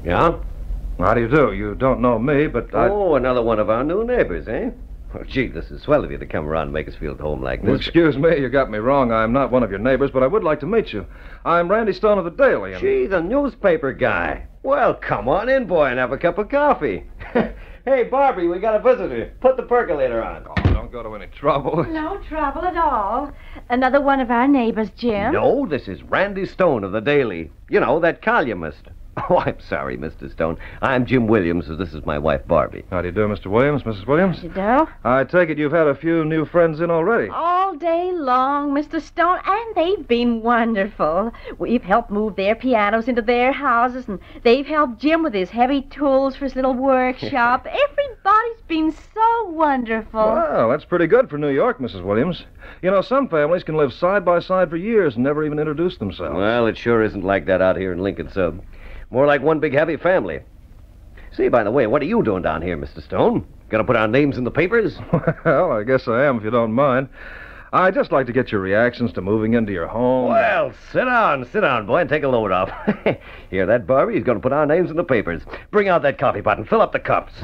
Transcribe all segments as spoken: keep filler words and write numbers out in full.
Yeah? How do you do? You don't know me, but I... Oh, another one of our new neighbors, eh? Well, gee, this is swell of you to come around and make us feel at home like this. Well, excuse me, you got me wrong. I'm not one of your neighbors, but I would like to meet you. I'm Randy Stone of the Daily. And... Gee, the newspaper guy. Well, come on in, boy, and have a cup of coffee. Hey, Barbie, we got a visitor. Put the percolator on. Oh, don't go to any trouble. No trouble at all. Another one of our neighbors, Jim. No, this is Randy Stone of the Daily. You know, that columnist. Oh, I'm sorry, Mister Stone. I'm Jim Williams, and this is my wife, Barbie. How do you do, Mister Williams, Missus Williams? You do? I take it you've had a few new friends in already. All day long, Mister Stone, and they've been wonderful. We've helped move their pianos into their houses, and they've helped Jim with his heavy tools for his little workshop. Everybody's been so wonderful. Well, that's pretty good for New York, Missus Williams. You know, some families can live side by side for years and never even introduce themselves. Well, it sure isn't like that out here in Lincoln Sub. More like one big happy family. Say, by the way, what are you doing down here, Mister Stone? Gonna put our names in the papers? Well, I guess I am, if you don't mind. I'd just like to get your reactions to moving into your home. Well, sit down, sit down, boy, and take a load off. Hear that, Barbie? He's gonna put our names in the papers. Bring out that coffee pot and fill up the cups.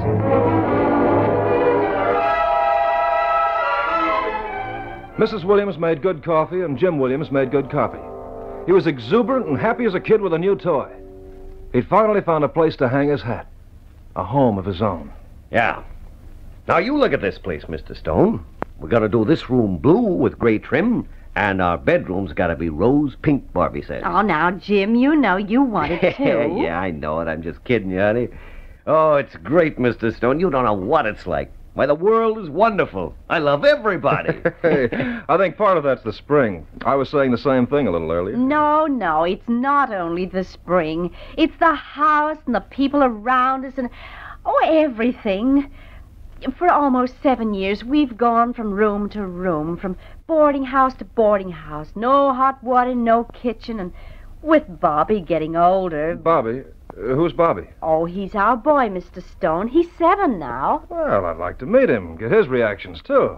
Missus Williams made good coffee, and Jim Williams made good copy. He was exuberant and happy as a kid with a new toy. He'd finally found a place to hang his hat. A home of his own. Yeah. Now, you look at this place, Mister Stone. We're gonna do this room blue with gray trim, and our bedroom's gotta be rose pink, Barbie says. Oh, now, Jim, you know you want it too. Yeah, I know it. I'm just kidding you, honey. Oh, it's great, Mister Stone. You don't know what it's like. Why, the world is wonderful. I love everybody. Hey, I think part of that's the spring. I was saying the same thing a little earlier. No, no, it's not only the spring. It's the house and the people around us and, oh, everything. For almost seven years, we've gone from room to room, from boarding house to boarding house. No hot water, no kitchen, and with Bobby getting older... Bobby? Uh, who's Bobby? Oh, he's our boy, Mister Stone. He's seven now. Well, I'd like to meet him, get his reactions, too.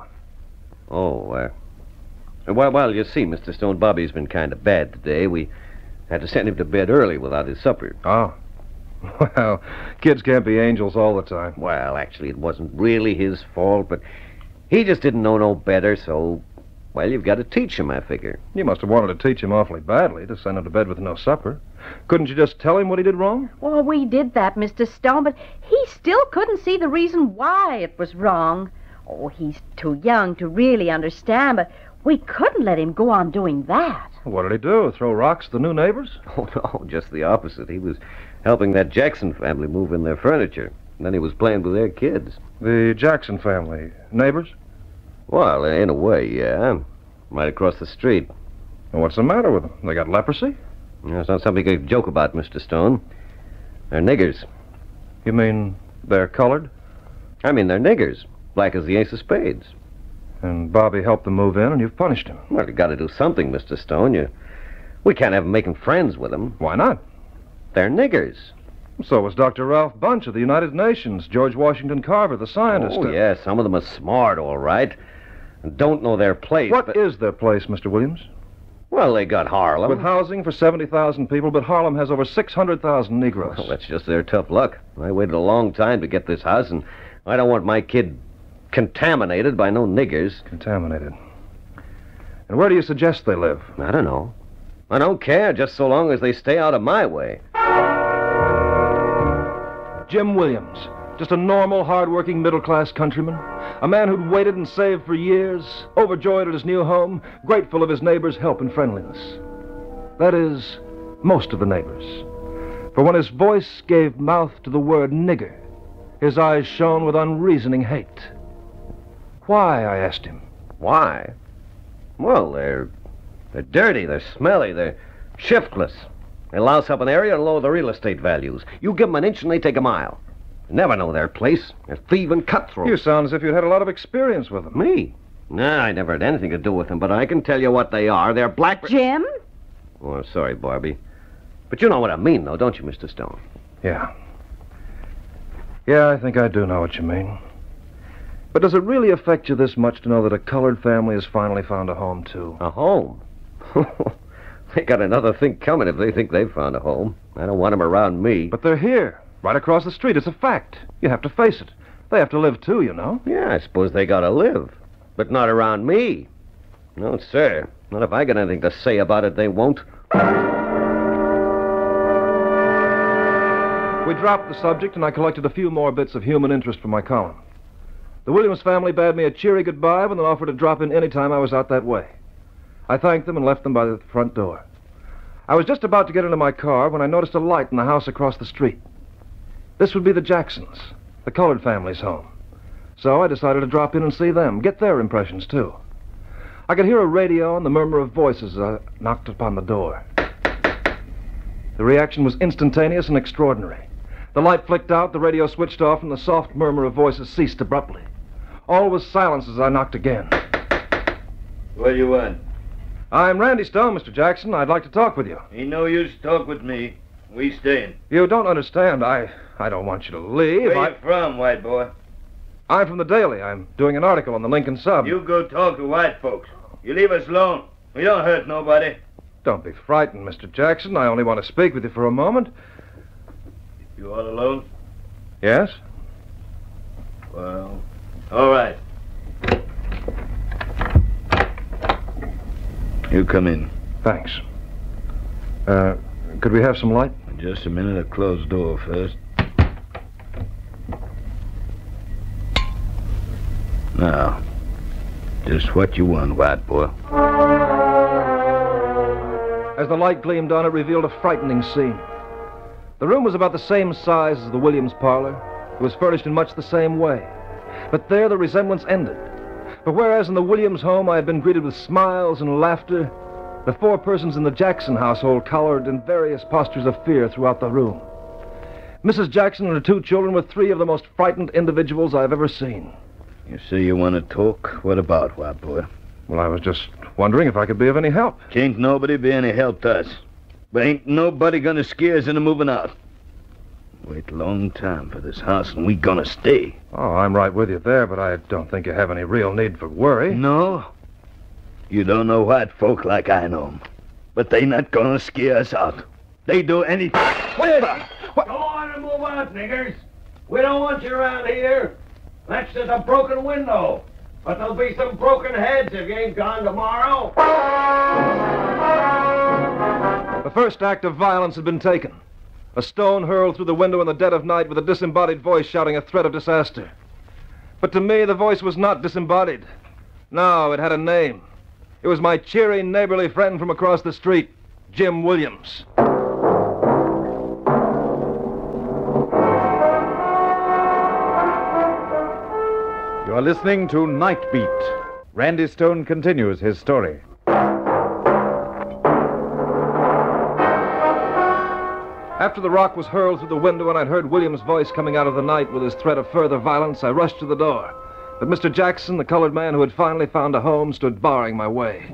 Oh, uh... Well, well, you see, Mister Stone, Bobby's been kind of bad today. We had to send him to bed early without his supper. Oh. Well, kids can't be angels all the time. Well, actually, it wasn't really his fault, but he just didn't know no better, so... Well, you've got to teach him, I figure. You must have wanted to teach him awfully badly to send him to bed with no supper. Couldn't you just tell him what he did wrong? Well, we did that, Mister Stone, but he still couldn't see the reason why it was wrong. Oh, he's too young to really understand, but we couldn't let him go on doing that. What did he do, throw rocks at the new neighbors? Oh, no, just the opposite. He was helping that Jackson family move in their furniture, and then he was playing with their kids. The Jackson family. Neighbors? Well, in a way, yeah. Right across the street. And what's the matter with them? They got leprosy? It's not something you can joke about, Mister Stone. They're niggers. You mean they're colored? I mean, they're niggers. Black as the ace of spades. And Bobby helped them move in, and you've punished him. Well, you got to do something, Mister Stone. You, we can't have them making friends with them. Why not? They're niggers. So was Doctor Ralph Bunch of the United Nations, George Washington Carver, the scientist. Oh, yeah, some of them are smart, all right, and don't know their place. What but... is their place, Mister Williams? Well, they got Harlem. With housing for seventy thousand people, but Harlem has over six hundred thousand Negroes. Well, that's just their tough luck. I waited a long time to get this house, and I don't want my kid contaminated by no niggers. Contaminated. And where do you suggest they live? I don't know. I don't care, just so long as they stay out of my way. Jim Williams. Just a normal, hard-working, middle-class countryman. A man who'd waited and saved for years, overjoyed at his new home, grateful of his neighbors' help and friendliness. That is, most of the neighbors. For when his voice gave mouth to the word nigger, his eyes shone with unreasoning hate. Why, I asked him. Why? Well, they're... they're dirty, they're smelly, they're shiftless. They louse up an area and lower the real estate values. You give them an inch and they take a mile. Never know their place. They're thieving cutthroats. You sound as if you'd had a lot of experience with them. Me? Nah, I never had anything to do with them, but I can tell you what they are. They're black... Jim? Oh, I'm sorry, Barbie. But you know what I mean, though, don't you, Mister Stone? Yeah. Yeah, I think I do know what you mean. But does it really affect you this much to know that a colored family has finally found a home, too? A home? They got another thing coming if they think they've found a home. I don't want them around me. But they're here, right across the street. It's a fact. You have to face it. They have to live, too, you know. Yeah, I suppose they gotta live. But not around me. No, sir. Not if I got anything to say about it, they won't. We dropped the subject, and I collected a few more bits of human interest for my column. The Williams family bade me a cheery goodbye and then offered to drop in any time I was out that way. I thanked them and left them by the front door. I was just about to get into my car when I noticed a light in the house across the street. This would be the Jacksons, the colored family's home. So I decided to drop in and see them, get their impressions, too. I could hear a radio and the murmur of voices as I knocked upon the door. The reaction was instantaneous and extraordinary. The light flicked out, the radio switched off, and the soft murmur of voices ceased abruptly. All was silence as I knocked again. What do you want? I'm Randy Stone, Mister Jackson. I'd like to talk with you. Ain't no use to talk with me. We staying. You don't understand. I I don't want you to leave. Where I... you from, white boy? I'm from the Daily. I'm doing an article on the Lincoln Sub. You go talk to white folks. You leave us alone. We don't hurt nobody. Don't be frightened, Mister Jackson. I only want to speak with you for a moment. You all alone? Yes? Well, all right. You come in. Thanks. Uh, could we have some light? Just a minute. A closed door first. Now, just what you want, white boy. As the light gleamed on, it revealed a frightening scene. The room was about the same size as the Williams parlor. It was furnished in much the same way. But there the resemblance ended. For whereas in the Williams home I had been greeted with smiles and laughter, the four persons in the Jackson household cowered in various postures of fear throughout the room. Missus Jackson and her two children were three of the most frightened individuals I've ever seen. You say you want to talk? What about, white boy? Well, I was just wondering if I could be of any help. Can't nobody be any help to us. But ain't nobody gonna scare us into moving out. Wait a long time for this house, and we gonna stay. Oh, I'm right with you there, but I don't think you have any real need for worry. No? You don't know white folk like I know 'em. But they not gonna scare us out. They do anything. Wait! What? Go on and move out, niggers. We don't want you around here. That's just a broken window. But there'll be some broken heads if you ain't gone tomorrow. The first act of violence had been taken. A stone hurled through the window in the dead of night with a disembodied voice shouting a threat of disaster. But to me, the voice was not disembodied. No, it had a name. It was my cheery, neighborly friend from across the street, Jim Williams. You are listening to Night Beat. Randy Stone continues his story. After the rock was hurled through the window and I'd heard Williams' voice coming out of the night with his threat of further violence, I rushed to the door. But Mister Jackson, the colored man who had finally found a home, stood barring my way.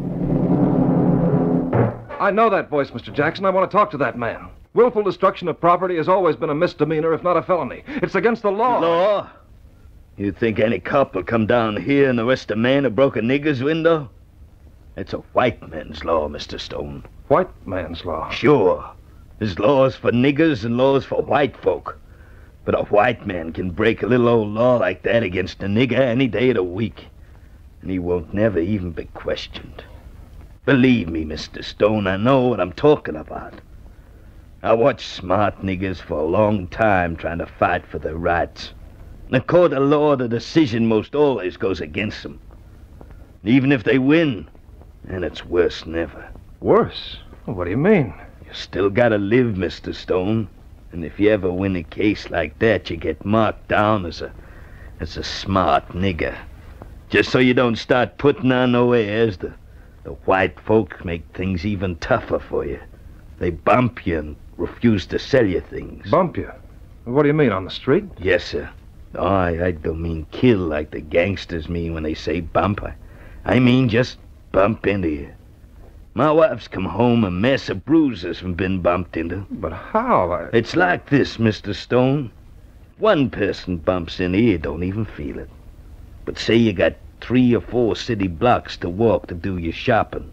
I know that voice, Mister Jackson. I want to talk to that man. Willful destruction of property has always been a misdemeanor, if not a felony. It's against the law. Law? You think any cop will come down here and arrest a man who broke a nigger's window? It's a white man's law, Mister Stone. White man's law. Sure. There's laws for niggers and laws for white folk. But a white man can break a little old law like that against a nigger any day of the week. And he won't never even be questioned. Believe me, Mister Stone, I know what I'm talking about. I watched smart niggers for a long time trying to fight for their rights. In a court of law, the decision most always goes against them. Even if they win, and it's worse than ever. Worse? What do you mean? You still gotta live, Mister Stone. And if you ever win a case like that, you get marked down as a as a smart nigger. Just so you don't start putting on no airs, the, the white folk make things even tougher for you. They bump you and refuse to sell you things. Bump you? What do you mean, on the street? Yes, sir. Oh, I, I don't mean kill like the gangsters mean when they say bump. I, I mean just bump into you. My wife's come home a mess of bruises from being bumped into. But how? I... It's like this, Mister Stone. One person bumps into you, don't even feel it. But say you got three or four city blocks to walk to do your shopping.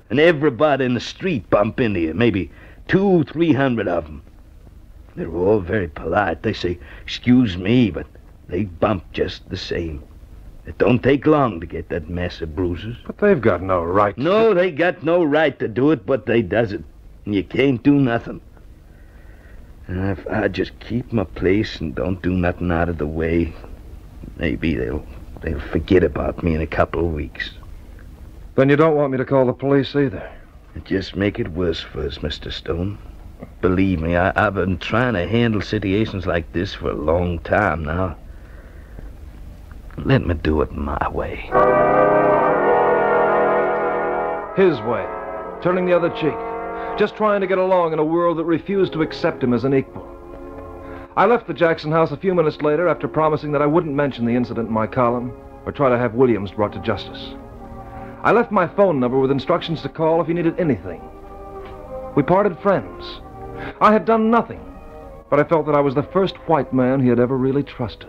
And everybody in the street bump into you, maybe two, three hundred of them. They're all very polite. They say, excuse me, but they bump just the same. It don't take long to get that mess of bruises. But they've got no right to... No, they got no right to do it, but they does it. And you can't do nothing. And if I just keep my place and don't do nothing out of the way, maybe they'll they'll forget about me in a couple of weeks. Then you don't want me to call the police either. It just make it worse for us, Mister Stone. Believe me, I, I've been trying to handle situations like this for a long time now. Let me do it my way. His way. Turning the other cheek. Just trying to get along in a world that refused to accept him as an equal. I left the Jackson house a few minutes later after promising that I wouldn't mention the incident in my column or try to have Williams brought to justice. I left my phone number with instructions to call if he needed anything. We parted friends. I had done nothing, but I felt that I was the first white man he had ever really trusted.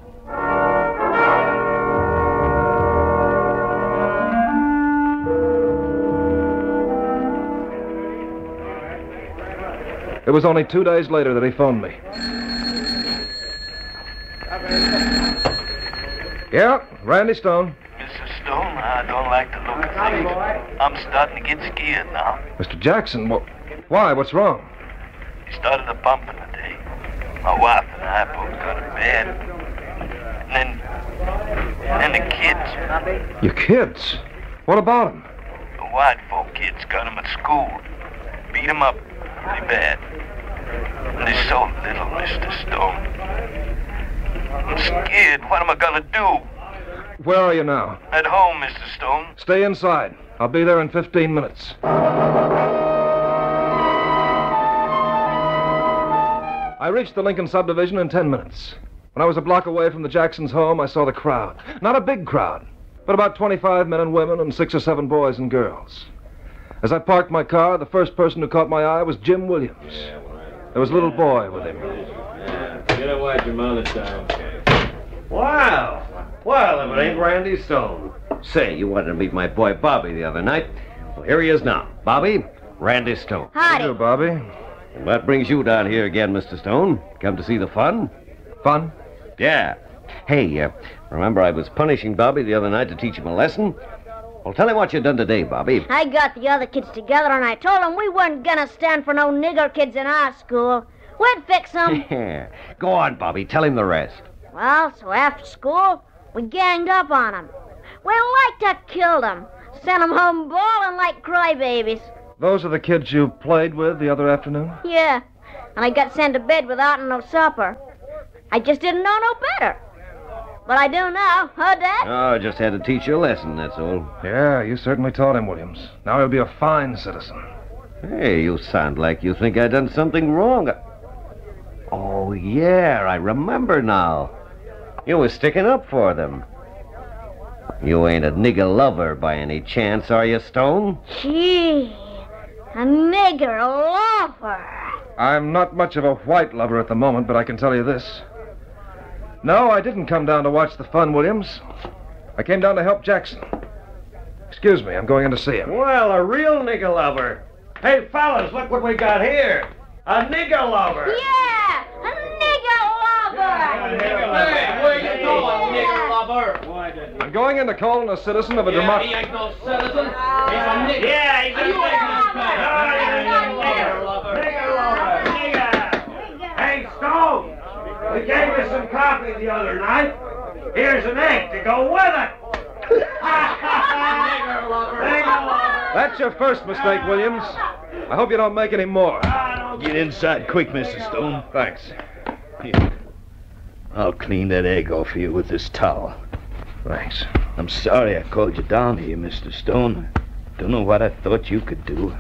It was only two days later that he phoned me. Yeah, Randy Stone. Mister Stone, I don't like the look of things. I'm starting to get scared now. Mister Jackson, wh- why? What's wrong? He started a bumping today. My wife and I both got it bad. And then... And then the kids. Your kids? What about them? The white folk kids got them at school. Beat them up pretty bad. And they're so little, Mister Stone. I'm scared. What am I gonna do? Where are you now? At home, Mister Stone. Stay inside. I'll be there in fifteen minutes. I reached the Lincoln subdivision in ten minutes. When I was a block away from the Jacksons' home, I saw the crowd. Not a big crowd, but about twenty-five men and women and six or seven boys and girls. As I parked my car, the first person who caught my eye was Jim Williams. There was a little boy with him. Get away, your mother down. Wow. Well, if it ain't Randy Stone. Say, you wanted to meet my boy Bobby the other night. Well, here he is now. Bobby, Randy Stone. Howdy. Hello, Bobby. And what brings you down here again, Mister Stone? Come to see the fun? Fun? Yeah. Hey, uh, remember I was punishing Bobby the other night to teach him a lesson? Well, tell him what you done today, Bobby. I got the other kids together and I told them we weren't gonna stand for no nigger kids in our school. We'd fix them. Yeah. Go on, Bobby. Tell him the rest. Well, so after school, we ganged up on them. We like to kill them. Sent them home bawling like crybabies. Those are the kids you played with the other afternoon? Yeah, and I got sent to bed without no supper. I just didn't know no better. But I do now, huh, Dad? Oh, I just had to teach you a lesson, that's all. Yeah, you certainly taught him, Williams. Now he'll be a fine citizen. Hey, you sound like you think I done something wrong. Oh, yeah, I remember now. You was sticking up for them. You ain't a nigger lover by any chance, are you, Stone? Gee, a nigger lover. I'm not much of a white lover at the moment, but I can tell you this. No, I didn't come down to watch the fun, Williams. I came down to help Jackson. Excuse me, I'm going in to see him. Well, a real nigger lover. Hey, fellas, look what we got here. A nigger lover. Yeah, a nigger lover. Hey, where you going, nigger lover? I'm going in to call on a citizen of a democracy. ain't no citizen. He's a nigger. Yeah, he's a nigger lover. Nigger lover. Nigger. Hey, Stone. We gave you some coffee the other night. Here's an egg to go with it. Nigger lover. Nigger lover. That's your first mistake, Williams. I hope you don't make any more. Get inside quick, Mister Stone. Thanks. Here. I'll clean that egg off of you with this towel. Thanks. I'm sorry I called you down here, Mister Stone. Don't know what I thought you could do.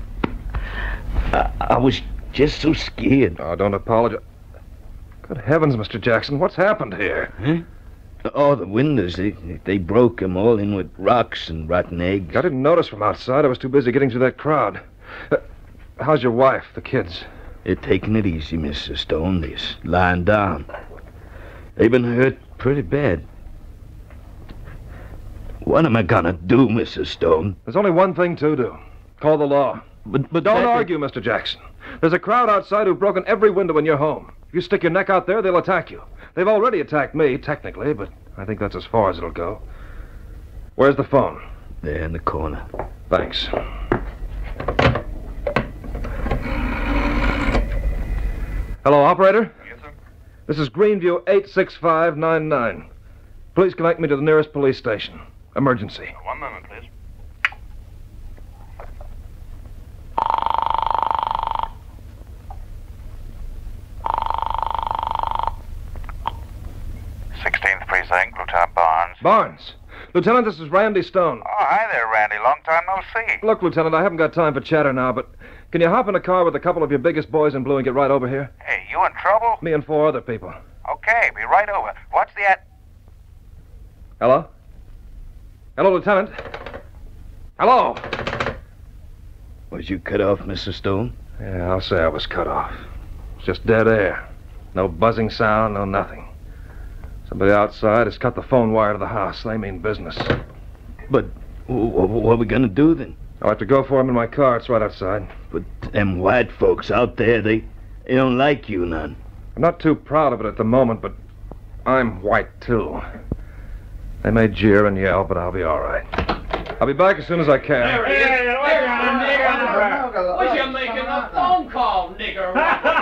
I, I was just so scared. Oh, don't apologize. Good heavens, Mister Jackson, what's happened here? Huh? Oh, the windows, they, they broke them all in with rocks and rotten eggs. I didn't notice from outside. I was too busy getting through that crowd. Uh, how's your wife, the kids? They're taking it easy, Mister Stone. They're just lying down. They've been hurt pretty bad. What am I gonna do, Mister Stone? There's only one thing to do. Call the law. But, but Don't that- argue, Mister Jackson. There's a crowd outside who've broken every window in your home. If you stick your neck out there, they'll attack you. They've already attacked me, technically, but I think that's as far as it'll go. Where's the phone? There in the corner. Thanks. Hello, operator? Yes, sir. This is Greenview eight six five nine nine. Please connect me to the nearest police station. Emergency. One moment, please. sixteenth Precinct, Lieutenant Barnes. Barnes. Lieutenant, this is Randy Stone. Oh, hi there, Randy. Long time no see. Look, Lieutenant, I haven't got time for chatter now, but can you hop in a car with a couple of your biggest boys in blue and get right over here? Hey, you in trouble? Me and four other people. Okay, be right over. What's the at... Hello? Hello, Lieutenant? Hello? Was you cut off, Mister Stone? Yeah, I'll say I was cut off. It's just dead air. No buzzing sound, no nothing. Somebody outside has cut the phone wire to the house. They mean business. But w- w- what are we gonna do then? I'll have to go for him in my car. It's right outside. But them white folks out there, they, they don't like you none. I'm not too proud of it at the moment, but I'm white, too. They may jeer and yell, but I'll be all right. I'll be back as soon as I can. Was you making a phone call, nigger?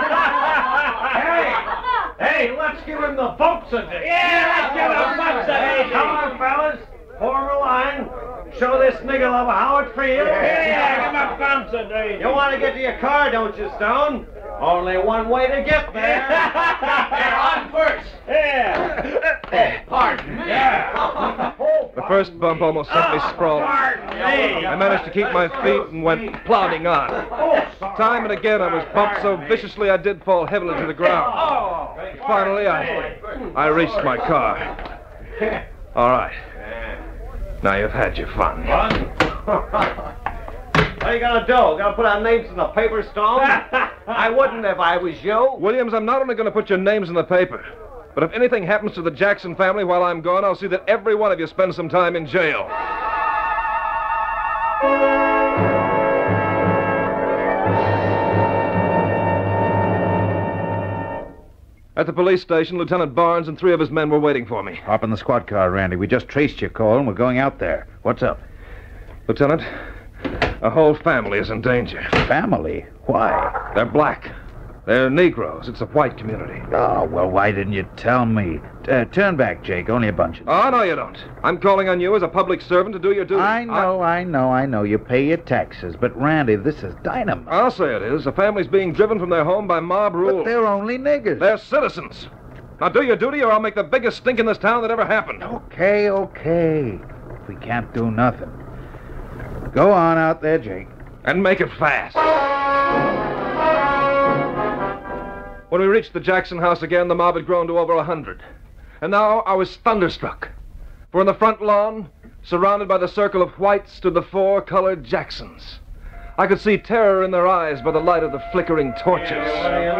Hey! Hey, let's give him the bumps a day. Yeah, let's give him the bumps a day. Come on, fellas. Form a line. Show this nigger lover how it feels. Yeah, give him a bumps a day. You want to get to your car, don't you, Stone? Only one way to get there. Yeah, on first. Yeah. Oh, pardon me. Yeah. The first bump almost sent me sprawling. Pardon me. I managed to keep my feet and went plodding on. Time and again I was bumped so viciously I did fall heavily to the ground. Finally, I, I reached my car. All right. Now you've had your fun. What are you gonna do? Gonna put our names in the paper, Stone? I wouldn't if I was you. Williams, I'm not only going to put your names in the paper, but if anything happens to the Jackson family while I'm gone, I'll see that every one of you spends some time in jail. At the police station, Lieutenant Barnes and three of his men were waiting for me. Hop in the squad car, Randy. We just traced your call, and we're going out there. What's up? Lieutenant, a whole family is in danger. Family? Why? They're black. They're Negroes. It's a white community. Oh, well, why didn't you tell me? Uh, turn back, Jake. Only a bunch of... Oh, no, you don't. I'm calling on you as a public servant to do your duty. I know, I know, I know. You pay your taxes. But, Randy, this is dynamite. I'll say it is. A family's being driven from their home by mob rule. But they're only niggers. They're citizens. Now do your duty or I'll make the biggest stink in this town that ever happened. Okay, okay. We can't do nothing. Go on out there, Jake. And make it fast. When we reached the Jackson house again, the mob had grown to over a hundred. And now I was thunderstruck. For in the front lawn, surrounded by the circle of whites, stood the four colored Jacksons. I could see terror in their eyes by the light of the flickering torches. All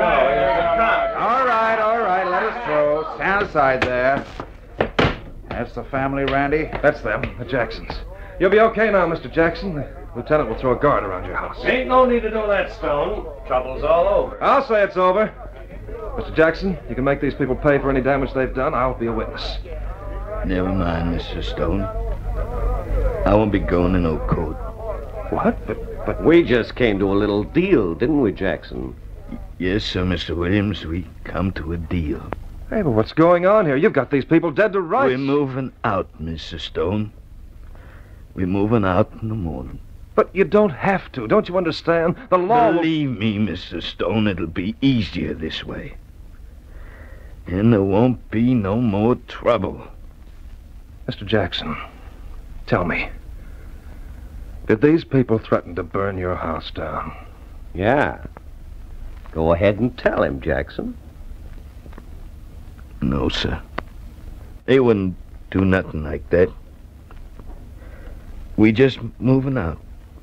right, all right, let us through. Stand aside there. That's the family, Randy. That's them, the Jacksons. You'll be okay now, Mister Jackson. The lieutenant will throw a guard around your house. Ain't no need to do that, Stone. Trouble's all over. I'll say it's over. Mister Jackson, you can make these people pay for any damage they've done. I'll be a witness. Never mind, Mister Stone. I won't be going to no court. What? But, but we just came to a little deal, didn't we, Jackson? Yes, sir, Mister Williams. We come to a deal. Hey, but what's going on here? You've got these people dead to rights. We're moving out, Mister Stone. We're moving out in the morning. But you don't have to. Don't you understand? The law will... Believe me, Mister Stone, it'll be easier this way. And there won't be no more trouble. Mister Jackson, tell me. Did these people threaten to burn your house down? Yeah. Go ahead and tell him, Jackson. No, sir. They wouldn't do nothing like that. We just moving out.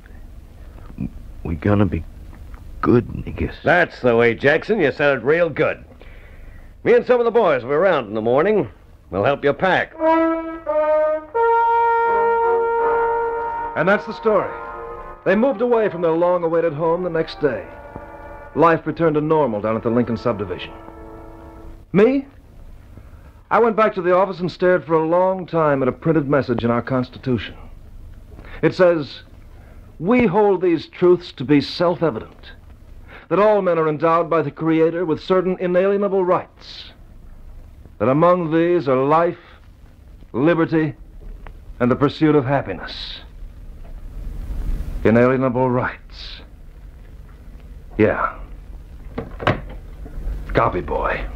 We gonna be good niggas. That's the way, Jackson. You said it real good. Me and some of the boys will be around in the morning. We'll help you pack. And that's the story. They moved away from their long-awaited home the next day. Life returned to normal down at the Lincoln subdivision. Me? I went back to the office and stared for a long time at a printed message in our Constitution. It says, "We hold these truths to be self-evident, that all men are endowed by the Creator with certain inalienable rights, that among these are life, liberty, and the pursuit of happiness." Inalienable rights. Yeah. Copy, boy.